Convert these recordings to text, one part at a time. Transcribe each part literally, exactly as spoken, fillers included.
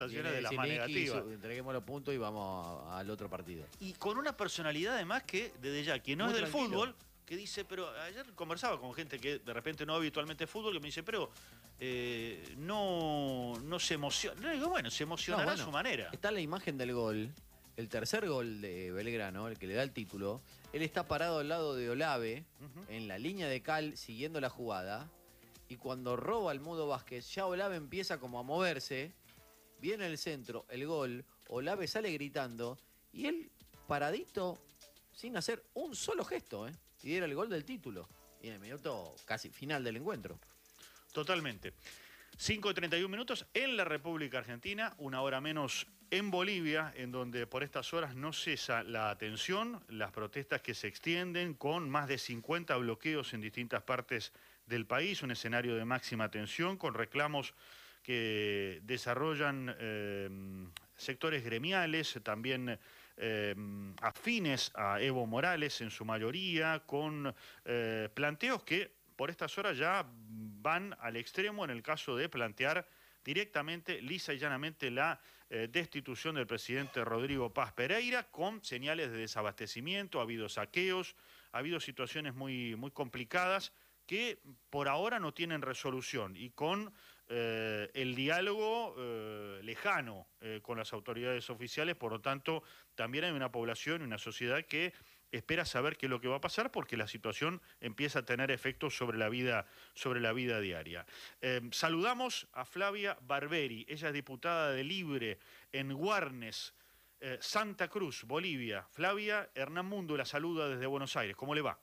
de las más negativas. Entreguemos los puntos y vamos a, al otro partido. Y con una personalidad además que, desde ya, que no Muy es del tranquilo. fútbol, que dice, pero ayer conversaba con gente que de repente no habitualmente fútbol, que me dice, pero eh, no, no se emociona. Le digo, bueno, se emocionará No, bueno, a su manera. Está la imagen del gol, el tercer gol de Belgrano, el que le da el título. Él está parado al lado de Olave, uh-huh. en la línea de cal, siguiendo la jugada. Y cuando roba el Mudo Vázquez, ya Olave empieza como a moverse. Viene el centro, el gol, Olave sale gritando. Y él paradito, sin hacer un solo gesto, ¿eh? Y era el gol del título. Y en el minuto casi final del encuentro. Totalmente. cinco y treinta y un minutos en la República Argentina, una hora menos en Bolivia, en donde por estas horas no cesa la tensión, las protestas que se extienden con más de cincuenta bloqueos en distintas partes del país, un escenario de máxima tensión con reclamos que desarrollan eh, sectores gremiales, también eh, afines a Evo Morales en su mayoría, con eh, planteos que por estas horas ya van al extremo en el caso de plantear directamente, lisa y llanamente, la eh, destitución del presidente Rodrigo Paz Pereira, con señales de desabastecimiento. Ha habido saqueos, ha habido situaciones muy, muy complicadas que por ahora no tienen resolución, y con eh, el diálogo eh, lejano eh, con las autoridades oficiales. Por lo tanto, también hay una población y una sociedad que espera saber qué es lo que va a pasar, porque la situación empieza a tener efectos sobre la vida, sobre la vida diaria. Eh, saludamos a Flavia Barberi, ella es diputada de Libre en Guarnes, eh, Santa Cruz, Bolivia. Flavia, Hernán Mundo la saluda desde Buenos Aires. ¿Cómo le va?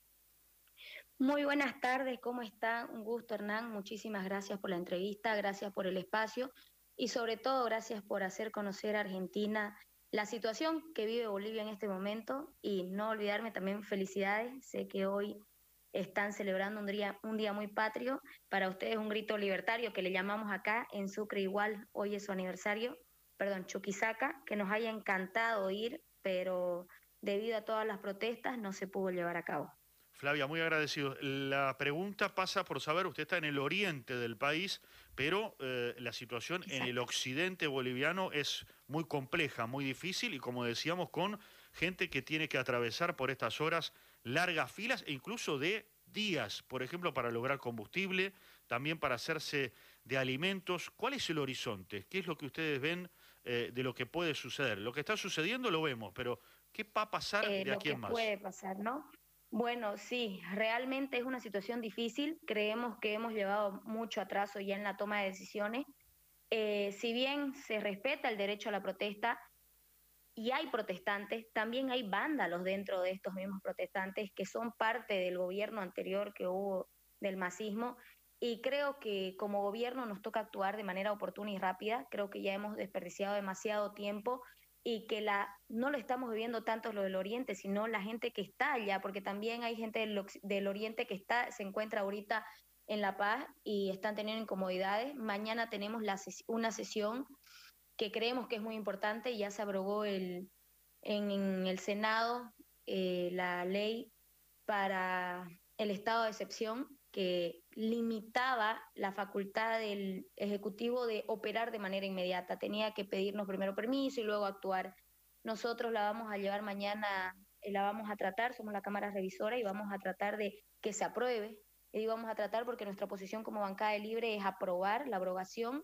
Muy buenas tardes, ¿cómo está? Un gusto, Hernán. Muchísimas gracias por la entrevista, gracias por el espacio y sobre todo gracias por hacer conocer a Argentina la situación que vive Bolivia en este momento, y no olvidarme también felicidades. Sé que hoy están celebrando un día, un día muy patrio, para ustedes un grito libertario que le llamamos acá en Sucre igual, hoy es su aniversario, perdón, Chuquisaca, que nos haya encantado ir, pero debido a todas las protestas no se pudo llevar a cabo. Flavia, muy agradecido. La pregunta pasa por saber, usted está en el oriente del país, pero eh, la situación Exacto. en el occidente boliviano es muy compleja, muy difícil, y como decíamos, con gente que tiene que atravesar por estas horas largas filas, e incluso de días, por ejemplo, para lograr combustible, también para hacerse de alimentos. ¿Cuál es el horizonte? ¿Qué es lo que ustedes ven eh, de lo que puede suceder? Lo que está sucediendo lo vemos, pero ¿qué va a pasar eh, de aquí en más? Lo que puede pasar, ¿no? Bueno, sí, realmente es una situación difícil. Creemos que hemos llevado mucho atraso ya en la toma de decisiones. Eh, si bien se respeta el derecho a la protesta y hay protestantes, también hay vándalos dentro de estos mismos protestantes que son parte del gobierno anterior que hubo del masismo, y creo que como gobierno nos toca actuar de manera oportuna y rápida. Creo que ya hemos desperdiciado demasiado tiempo y que la, no lo estamos viviendo tanto lo del Oriente, sino la gente que está allá, porque también hay gente del, del Oriente que está, se encuentra ahorita en La Paz y están teniendo incomodidades. Mañana tenemos la ses una sesión que creemos que es muy importante, y ya se abrogó el, en, en el Senado eh, la ley para el estado de excepción, que limitaba la facultad del Ejecutivo de operar de manera inmediata. Tenía que pedirnos primero permiso y luego actuar. Nosotros la vamos a llevar mañana, la vamos a tratar, somos la Cámara Revisora y vamos a tratar de que se apruebe. Y digo vamos a tratar porque nuestra posición como bancada de Libre es aprobar la abrogación,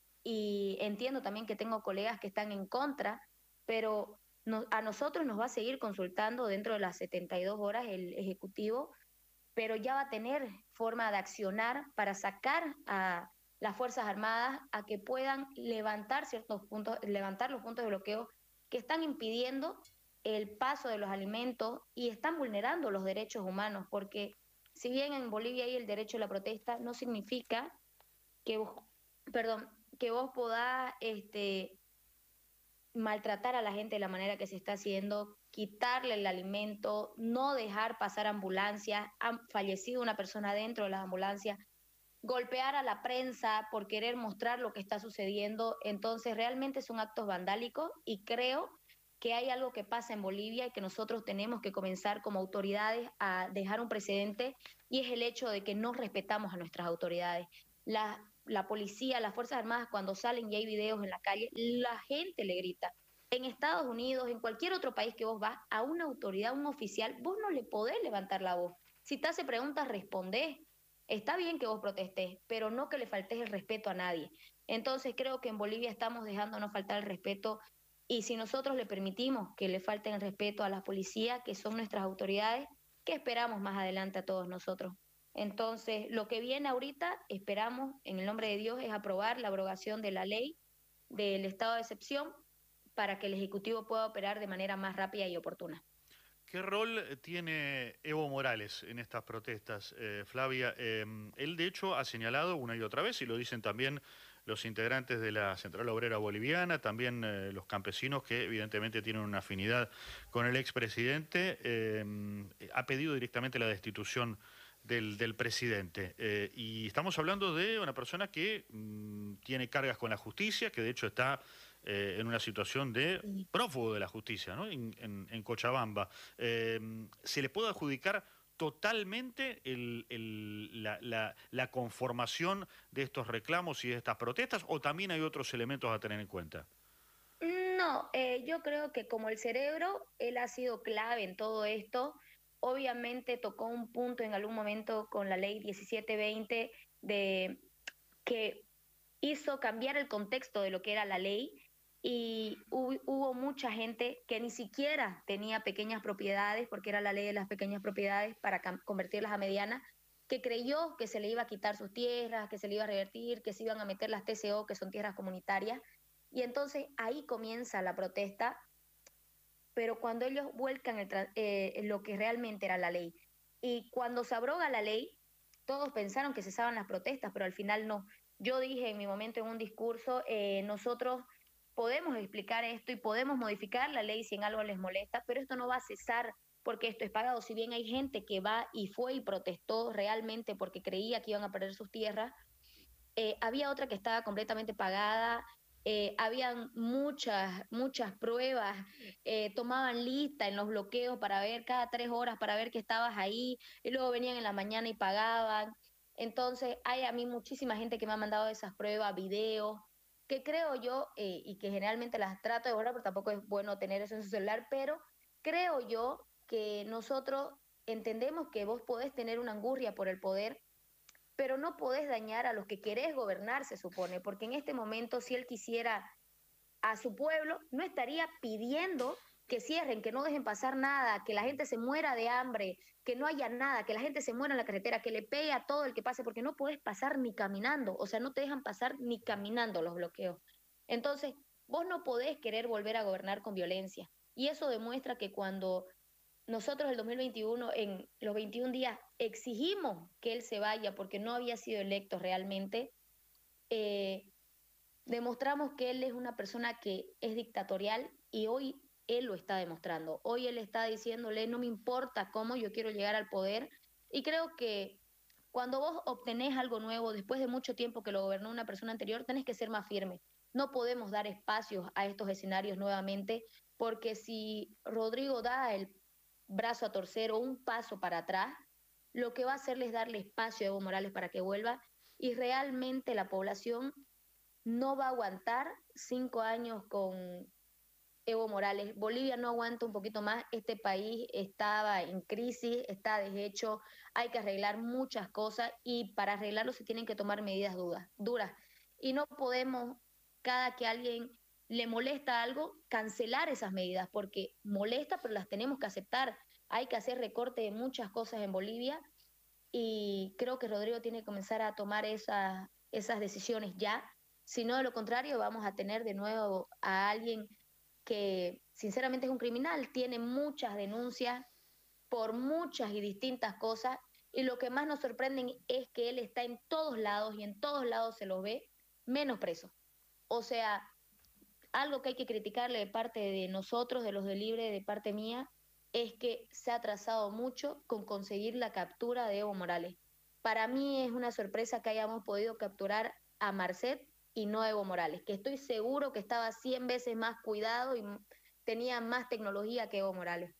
y entiendo también que tengo colegas que están en contra, pero no, a nosotros nos va a seguir consultando dentro de las setenta y dos horas el Ejecutivo, pero ya va a tener forma de accionar para sacar a las Fuerzas Armadas a que puedan levantar ciertos puntos, levantar los puntos de bloqueo que están impidiendo el paso de los alimentos y están vulnerando los derechos humanos, porque si bien en Bolivia hay el derecho a la protesta, no significa que vos, perdón, que vos podás este, maltratar a la gente de la manera que se está haciendo, quitarle el alimento, no dejar pasar ambulancias. Ha fallecido una persona dentro de las ambulancias, golpear a la prensa por querer mostrar lo que está sucediendo. Entonces realmente son actos vandálicos, y creo que hay algo que pasa en Bolivia y que nosotros tenemos que comenzar como autoridades a dejar un precedente, y es el hecho de que no respetamos a nuestras autoridades. Las la policía, las Fuerzas Armadas, cuando salen y hay videos en la calle, la gente le grita. En Estados Unidos, en cualquier otro país que vos vas, a una autoridad, a un oficial, vos no le podés levantar la voz. Si te hace preguntas, respondés. Está bien que vos protestés, pero no que le faltes el respeto a nadie. Entonces creo que en Bolivia estamos dejándonos faltar el respeto, y si nosotros le permitimos que le falten el respeto a la policía, que son nuestras autoridades, ¿qué esperamos más adelante a todos nosotros? Entonces, lo que viene ahorita, esperamos, en el nombre de Dios, es aprobar la abrogación de la ley del estado de excepción para que el Ejecutivo pueda operar de manera más rápida y oportuna. ¿Qué rol tiene Evo Morales en estas protestas, eh, Flavia? Eh, él, de hecho, ha señalado una y otra vez, y lo dicen también los integrantes de la Central Obrera Boliviana, también eh, los campesinos que evidentemente tienen una afinidad con el expresidente, eh, ha pedido directamente la destitución del, del presidente. Eh, y estamos hablando de una persona que mmm, tiene cargas con la justicia, que de hecho está eh, en una situación de prófugo de la justicia, ¿no? en, en, en Cochabamba. Eh, ¿Se le puede adjudicar totalmente el, el, la, la, la conformación de estos reclamos y de estas protestas, o también hay otros elementos a tener en cuenta? No, eh, yo creo que como el cerebro, él ha sido clave en todo esto. Obviamente tocó un punto en algún momento con la ley diecisiete veinte de que hizo cambiar el contexto de lo que era la ley, y hubo, hubo mucha gente que ni siquiera tenía pequeñas propiedades, porque era la ley de las pequeñas propiedades para convertirlas a medianas, que creyó que se le iba a quitar sus tierras, que se le iba a revertir, que se iban a meter las T C O, que son tierras comunitarias, y entonces ahí comienza la protesta, pero cuando ellos vuelcan el eh, lo que realmente era la ley. Y cuando se abroga la ley, todos pensaron que cesaban las protestas, pero al final no. Yo dije en mi momento en un discurso, eh, nosotros podemos explicar esto y podemos modificar la ley si en algo les molesta, pero esto no va a cesar porque esto es pagado. Si bien hay gente que va y fue y protestó realmente porque creía que iban a perder sus tierras, eh, había otra que estaba completamente pagada. Eh, habían muchas, muchas pruebas, eh, tomaban lista en los bloqueos para ver cada tres horas, para ver que estabas ahí, y luego venían en la mañana y pagaban. Entonces hay a mí muchísima gente que me ha mandado esas pruebas, videos, que creo yo, eh, y que generalmente las trato de borrar, pero tampoco es bueno tener eso en su celular, pero creo yo que nosotros entendemos que vos podés tener una angurria por el poder, pero no podés dañar a los que querés gobernar, se supone, porque en este momento, si él quisiera a su pueblo, no estaría pidiendo que cierren, que no dejen pasar nada, que la gente se muera de hambre, que no haya nada, que la gente se muera en la carretera, que le pegue a todo el que pase, porque no podés pasar ni caminando, o sea, no te dejan pasar ni caminando los bloqueos. Entonces, vos no podés querer volver a gobernar con violencia, y eso demuestra que cuando nosotros el dos mil veintiuno, en los veintiún días, exigimos que él se vaya porque no había sido electo realmente, eh, demostramos que él es una persona que es dictatorial, y hoy él lo está demostrando. Hoy él está diciéndole, no me importa cómo, yo quiero llegar al poder. Y creo que cuando vos obtenés algo nuevo, después de mucho tiempo que lo gobernó una persona anterior, tenés que ser más firme. No podemos dar espacios a estos escenarios nuevamente, porque si Rodrigo da el brazo a torcer o un paso para atrás, lo que va a hacer es darle espacio a Evo Morales para que vuelva, y realmente la población no va a aguantar cinco años con Evo Morales. Bolivia no aguanta un poquito más. Este país estaba en crisis, está deshecho, hay que arreglar muchas cosas, y para arreglarlo se tienen que tomar medidas duras, duras. Y no podemos, cada que alguien le molesta algo, cancelar esas medidas, porque molesta, pero las tenemos que aceptar. Hay que hacer recorte de muchas cosas en Bolivia, y creo que Rodrigo tiene que comenzar a tomar esa, esas decisiones ya. Si no, de lo contrario, vamos a tener de nuevo a alguien que sinceramente es un criminal, tiene muchas denuncias por muchas y distintas cosas, y lo que más nos sorprende es que él está en todos lados y en todos lados se lo ve, menos preso. O sea, algo que hay que criticarle de parte de nosotros, de los de Libre, de parte mía, es que se ha atrasado mucho con conseguir la captura de Evo Morales. Para mí es una sorpresa que hayamos podido capturar a Marcet y no a Evo Morales, que estoy seguro que estaba cien veces más cuidado y tenía más tecnología que Evo Morales.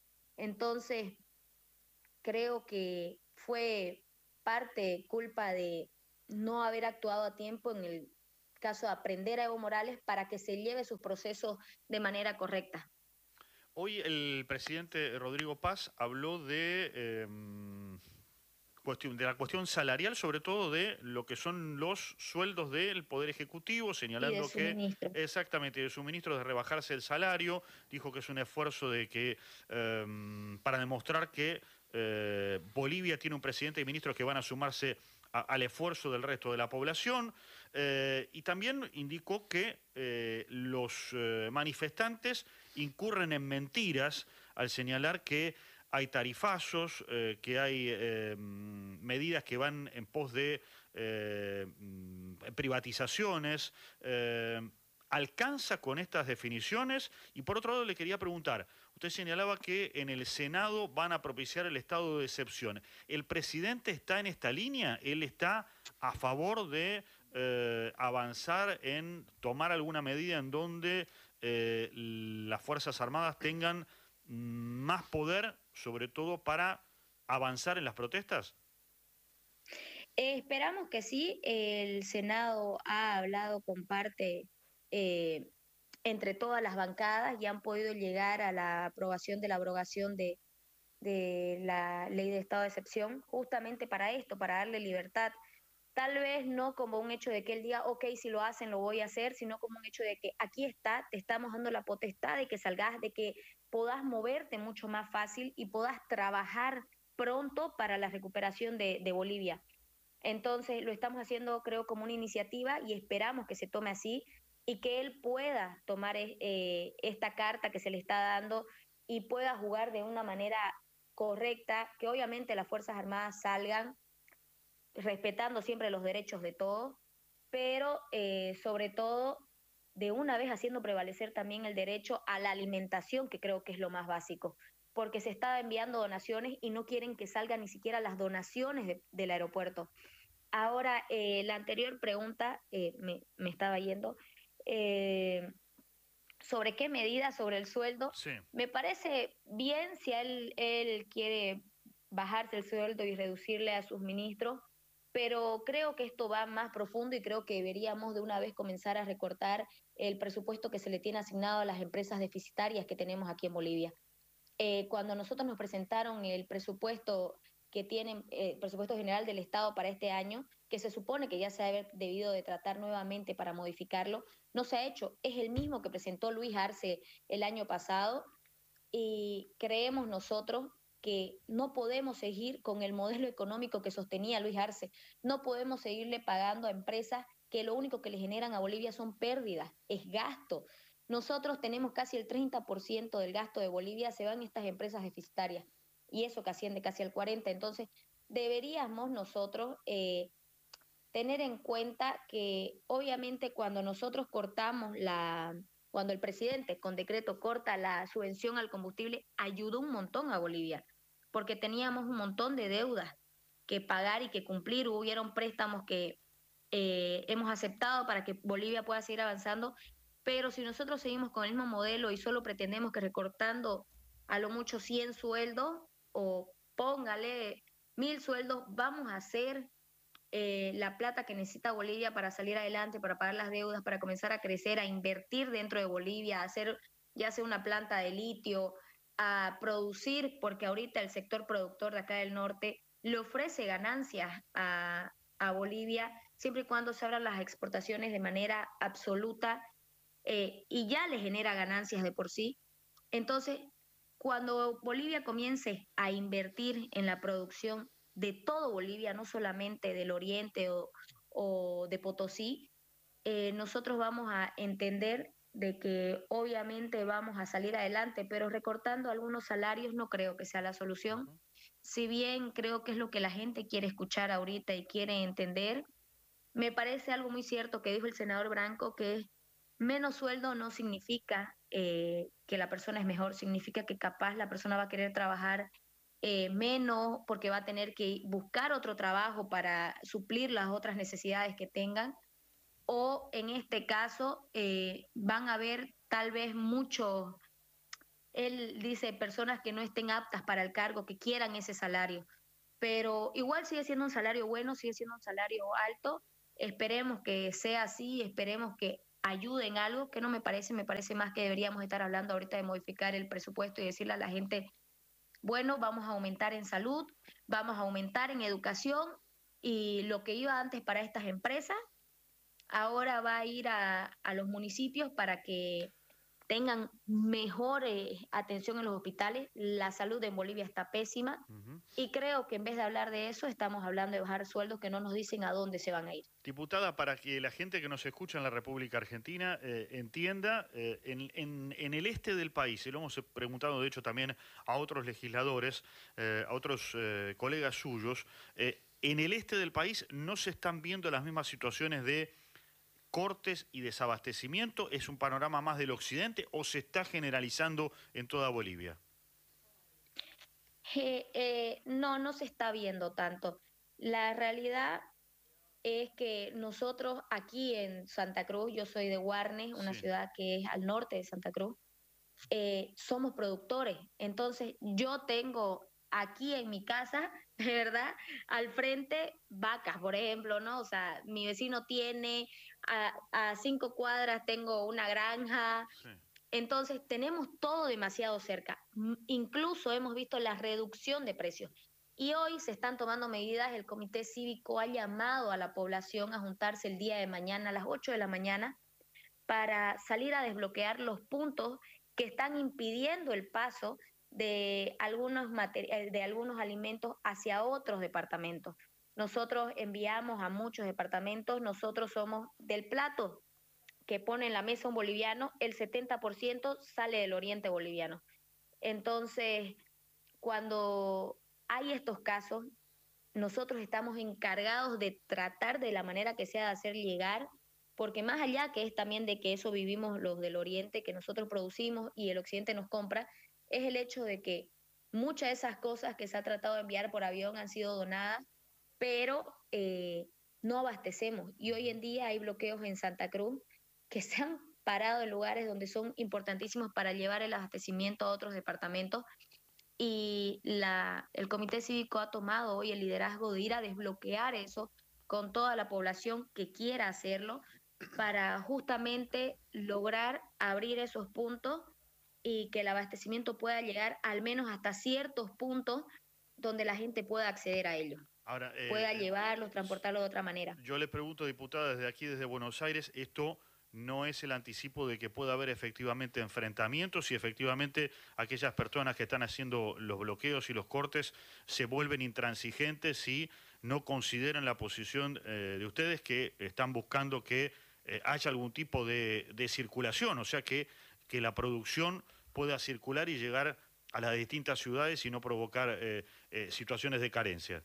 Entonces, creo que fue parte culpa de, no haber actuado a tiempo en el caso de aprender a Evo Morales para que se lleve sus procesos de manera correcta. Hoy el presidente Rodrigo Paz habló de, eh, cuestión, de la cuestión salarial, sobre todo de lo que son los sueldos del Poder Ejecutivo, señalando que exactamente de suministros, de rebajarse el salario. Dijo que es un esfuerzo de que eh, para demostrar que eh, Bolivia tiene un presidente y ministros que van a sumarse a, al esfuerzo del resto de la población. Eh, y también indicó que eh, los eh, manifestantes incurren en mentiras al señalar que hay tarifazos, eh, que hay eh, medidas que van en pos de eh, privatizaciones. Eh, ¿Alcanza con estas definiciones? Y por otro lado le quería preguntar, usted señalaba que en el Senado van a propiciar el estado de excepción. ¿El presidente está en esta línea? ¿Él está a favor de eh, avanzar en tomar alguna medida en donde eh, las Fuerzas Armadas tengan más poder, sobre todo para avanzar en las protestas? Eh, esperamos que sí. El Senado ha hablado con parte eh, entre todas las bancadas y han podido llegar a la aprobación de la abrogación de, de la ley de estado de excepción, justamente para esto, para darle libertad. Tal vez no como un hecho de que él diga, ok, si lo hacen lo voy a hacer, sino como un hecho de que aquí está, te estamos dando la potestad de que salgas, de que puedas moverte mucho más fácil y puedas trabajar pronto para la recuperación de, de Bolivia. Entonces lo estamos haciendo, creo, como una iniciativa y esperamos que se tome así y que él pueda tomar eh, esta carta que se le está dando y pueda jugar de una manera correcta, que obviamente las Fuerzas Armadas salgan respetando siempre los derechos de todos, pero eh, sobre todo de una vez haciendo prevalecer también el derecho a la alimentación, que creo que es lo más básico, porque se está enviando donaciones y no quieren que salgan ni siquiera las donaciones de, del aeropuerto. Ahora, eh, la anterior pregunta, eh, me, me estaba yendo, eh, sobre qué medida, sobre el sueldo. Sí. Me parece bien si él, él quiere bajarse el sueldo y reducirle a sus ministros, pero creo que esto va más profundo y creo que deberíamos de una vez comenzar a recortar el presupuesto que se le tiene asignado a las empresas deficitarias que tenemos aquí en Bolivia. Eh, cuando nosotros nos presentaron el presupuesto que tiene, el eh, presupuesto general del Estado para este año, que se supone que ya se ha debido de tratar nuevamente para modificarlo, no se ha hecho. Es el mismo que presentó Luis Arce el año pasado y creemos nosotros que no podemos seguir con el modelo económico que sostenía Luis Arce. No podemos seguirle pagando a empresas que lo único que le generan a Bolivia son pérdidas, es gasto. Nosotros tenemos casi el treinta por ciento del gasto de Bolivia se van a estas empresas deficitarias y eso que asciende casi al cuarenta por ciento. Entonces, deberíamos nosotros eh, tener en cuenta que obviamente cuando nosotros cortamos la, cuando el presidente con decreto corta la subvención al combustible, ayudó un montón a Bolivia, porque teníamos un montón de deudas que pagar y que cumplir. Hubieron préstamos que eh, hemos aceptado para que Bolivia pueda seguir avanzando, pero si nosotros seguimos con el mismo modelo y solo pretendemos que recortando a lo mucho cien sueldos o póngale mil sueldos, vamos a hacer eh, la plata que necesita Bolivia para salir adelante, para pagar las deudas, para comenzar a crecer, a invertir dentro de Bolivia, a hacer ya sea una planta de litio, a producir, porque ahorita el sector productor de acá del norte le ofrece ganancias a, a Bolivia, siempre y cuando se abran las exportaciones de manera absoluta eh, y ya le genera ganancias de por sí. Entonces, cuando Bolivia comience a invertir en la producción de todo Bolivia, no solamente del oriente o, o de Potosí, eh, nosotros vamos a entender de que obviamente vamos a salir adelante, pero recortando algunos salarios no creo que sea la solución. Uh-huh. Si bien creo que es lo que la gente quiere escuchar ahorita y quiere entender, me parece algo muy cierto que dijo el senador Branco, que menos sueldo no significa eh, que la persona es mejor, significa que capaz la persona va a querer trabajar eh, menos porque va a tener que buscar otro trabajo para suplir las otras necesidades que tengan, o en este caso eh, van a haber tal vez muchos, él dice, personas que no estén aptas para el cargo, que quieran ese salario. pero igual sigue siendo un salario bueno, sigue siendo un salario alto. Esperemos que sea así, esperemos que ayude en algo, que no me parece, me parece más que deberíamos estar hablando ahorita de modificar el presupuesto y decirle a la gente, bueno, vamos a aumentar en salud, vamos a aumentar en educación y lo que iba antes para estas empresas, ahora va a ir a, a los municipios para que tengan mejor eh, atención en los hospitales. La salud en Bolivia está pésima Ujú. y creo que en vez de hablar de eso, estamos hablando de bajar sueldos que no nos dicen a dónde se van a ir. Diputada, para que la gente que nos escucha en la República Argentina eh, entienda, eh, en, en- en el este del país, y lo hemos preguntado de hecho también a otros legisladores, eh, a otros eh, colegas suyos, eh, en el este del país no se están viendo las mismas situaciones de cortes y desabastecimiento. ¿Es un panorama más del occidente o se está generalizando en toda Bolivia? Eh, eh, no, no se está viendo tanto. La realidad es que nosotros aquí en Santa Cruz, yo soy de Guarnes, una Sí. ciudad que es al norte de Santa Cruz, eh, somos productores. Entonces, yo tengo aquí en mi casa, de verdad, al frente vacas, por ejemplo, ¿no? O sea, mi vecino tiene, a, a cinco cuadras tengo una granja. Sí. Entonces, tenemos todo demasiado cerca. M- Incluso hemos visto la reducción de precios. Y hoy se están tomando medidas, el Comité Cívico ha llamado a la población a juntarse el día de mañana a las ocho de la mañana para salir a desbloquear los puntos que están impidiendo el paso de algunos, materi- de algunos alimentos hacia otros departamentos. Nosotros enviamos a muchos departamentos, nosotros somos del plato que pone en la mesa un boliviano, el setenta por ciento sale del oriente boliviano. Entonces, cuando hay estos casos, nosotros estamos encargados de tratar de la manera que sea de hacer llegar, porque más allá que es también de que eso vivimos los del Oriente, que nosotros producimos y el Occidente nos compra, es el hecho de que muchas de esas cosas que se ha tratado de enviar por avión han sido donadas, pero eh, no abastecemos. Y hoy en día hay bloqueos en Santa Cruz que se han parado en lugares donde son importantísimos para llevar el abastecimiento a otros departamentos y la, el Comité Cívico ha tomado hoy el liderazgo de ir a desbloquear eso con toda la población que quiera hacerlo para justamente lograr abrir esos puntos y que el abastecimiento pueda llegar al menos hasta ciertos puntos donde la gente pueda acceder a ellos, Ahora, eh, pueda eh, llevarlos, transportarlos de otra manera. yo le pregunto, diputada, desde aquí, desde Buenos Aires, esto no es el anticipo de que pueda haber efectivamente enfrentamientos y efectivamente aquellas personas que están haciendo los bloqueos y los cortes se vuelven intransigentes y no consideran la posición eh, de ustedes que están buscando que eh, haya algún tipo de, de circulación, o sea, que, que la producción pueda circular y llegar a las distintas ciudades y no provocar eh, eh, situaciones de carencia.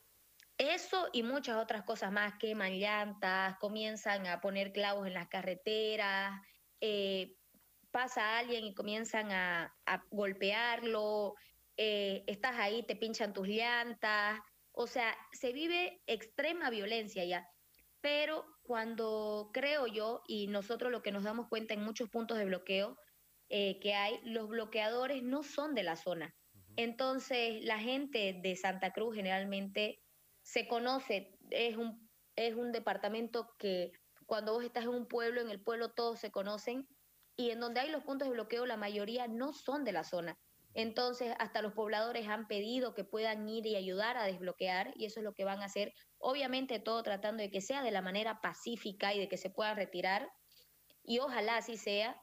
Eso y muchas otras cosas más, queman llantas, comienzan a poner clavos en las carreteras, eh, pasa alguien y comienzan a, a golpearlo, eh, estás ahí, te pinchan tus llantas, o sea, se vive extrema violencia ya, pero cuando creo yo, y nosotros lo que nos damos cuenta en muchos puntos de bloqueo eh, que hay, los bloqueadores no son de la zona. Entonces, la gente de Santa Cruz generalmente se conoce, es un, es un departamento que cuando vos estás en un pueblo, en el pueblo todos se conocen y en donde hay los puntos de bloqueo la mayoría no son de la zona. Entonces, hasta los pobladores han pedido que puedan ir y ayudar a desbloquear y eso es lo que van a hacer. Obviamente todo tratando de que sea de la manera pacífica y de que se puedan retirar y ojalá así sea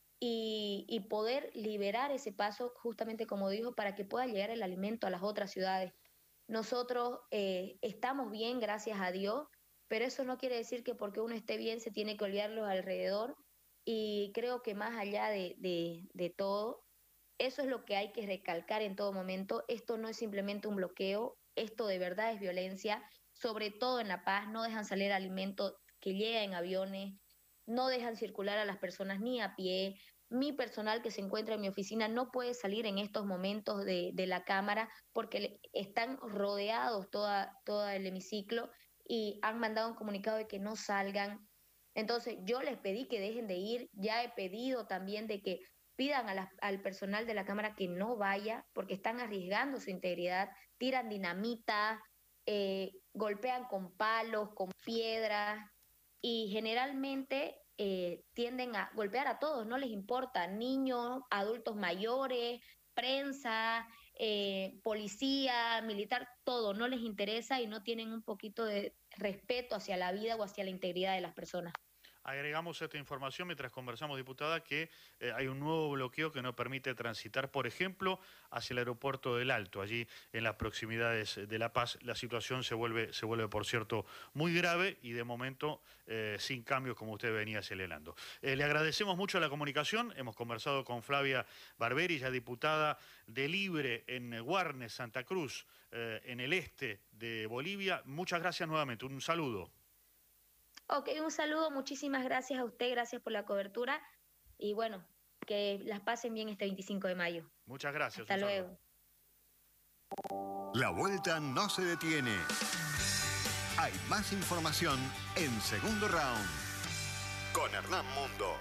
y, y poder liberar ese paso justamente como dijo para que pueda llegar el alimento a las otras ciudades. Nosotros eh, estamos bien, gracias a Dios, pero eso no quiere decir que porque uno esté bien se tiene que olvidar los alrededor. Y creo que más allá de, de, de todo, eso es lo que hay que recalcar en todo momento. Esto no es simplemente un bloqueo, esto de verdad es violencia, sobre todo en La Paz, no dejan salir alimentos que llegan en aviones, no dejan circular a las personas ni a pie. Mi personal que se encuentra en mi oficina no puede salir en estos momentos de, de la Cámara porque están rodeados toda, todo el hemiciclo y han mandado un comunicado de que no salgan. Entonces yo les pedí que dejen de ir, ya he pedido también de que pidan a la, al personal de la Cámara que no vaya, porque están arriesgando su integridad, tiran dinamita, eh, golpean con palos, con piedras, y generalmente eh, tienden a golpear a todos, no les importa, niños, adultos mayores, prensa, eh, policía, militar, todo, no les interesa y no tienen un poquito de respeto hacia la vida o hacia la integridad de las personas. Agregamos esta información mientras conversamos, diputada, que eh, hay un nuevo bloqueo que no permite transitar, por ejemplo, hacia el aeropuerto del Alto. Allí, en las proximidades de La Paz, la situación se vuelve, se vuelve por cierto, muy grave y de momento eh, sin cambios, como usted venía señalando. Eh, le agradecemos mucho la comunicación. Hemos conversado con Flavia Barberi, ya diputada de Libre en Guarnes, Santa Cruz, eh, en el este de Bolivia. Muchas gracias nuevamente. Un saludo. Ok, un saludo, muchísimas gracias a usted, gracias por la cobertura y bueno, que las pasen bien este veinticinco de mayo. Muchas gracias. Hasta luego. La vuelta no se detiene. Hay más información en Segundo Round con Hernán Mundo.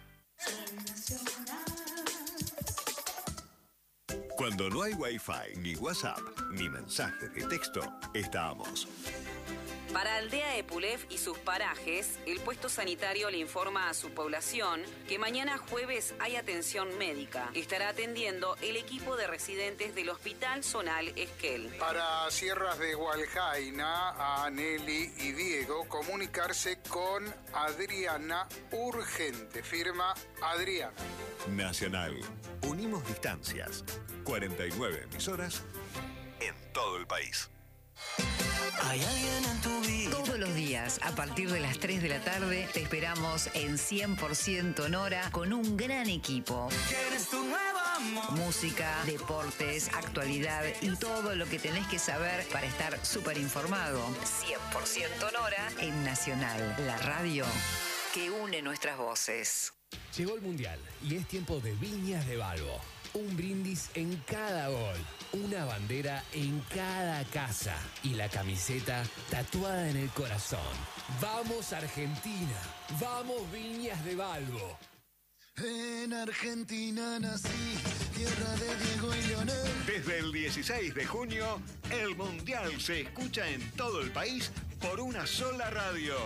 Cuando no hay Wi-Fi, ni WhatsApp, ni mensajes de texto, estamos. Para Aldea Epulef y sus parajes, el puesto sanitario le informa a su población que mañana jueves hay atención médica. Estará atendiendo el equipo de residentes del Hospital Zonal Esquel. Para Sierras de Hualjaina, a Nelly y Diego, comunicarse con Adriana urgente. Firma Adriana. Nacional. Unimos distancias. cuarenta y nueve emisoras en todo el país. Hay alguien en tu vida. Todos los días, a partir de las tres de la tarde, te esperamos en cien por ciento Nora con un gran equipo. ¿Quieres tu nuevo amor? Música, deportes, actualidad y todo lo que tenés que saber para estar súper informado. cien por ciento Nora en Nacional, la radio que une nuestras voces. Llegó el Mundial y es tiempo de Viñas de Balbo. Un brindis en cada gol, una bandera en cada casa y la camiseta tatuada en el corazón. ¡Vamos Argentina! ¡Vamos Viñas de Balbo! En Argentina nací, tierra de Diego y Leonel. Desde el dieciséis de junio, el Mundial se escucha en todo el país por una sola radio.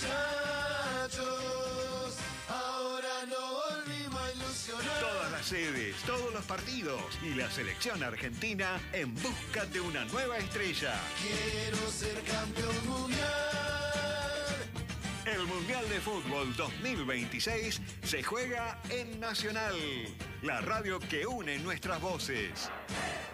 Muchachos, ahora no volvimos a ilusionar. Todas las sedes, todos los partidos y la selección argentina en busca de una nueva estrella. Quiero ser campeón mundial. El Mundial de Fútbol dos mil veintiséis se juega en Nacional, la radio que une nuestras voces.